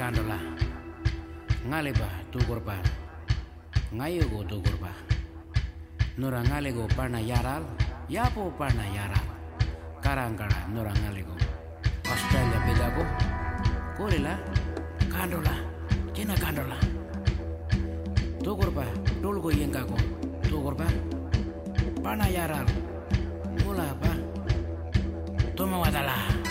kandola ngale ba tugur ba ngayo go tugur ba nora ngale go parna yaral yapo parna yaral karangkara nora ngale go Australia bedago korela kandola kena kandola tugur ba dulgo yengago tugur ba parna yaral mula ba toma wadala